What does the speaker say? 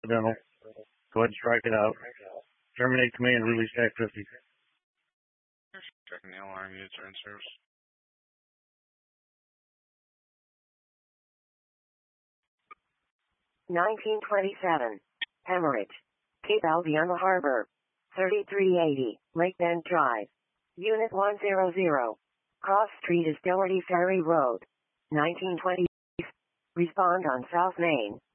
accidental. Go ahead and strike it out. Terminate command, release Type 50. Checking the alarm units are in service. (1927) Hemorrhage. Cape Albion Harbor. 3380, Lake Bend Drive. Unit 100. Cross Street is Doherty Ferry Road. 1920. Respond on South Main.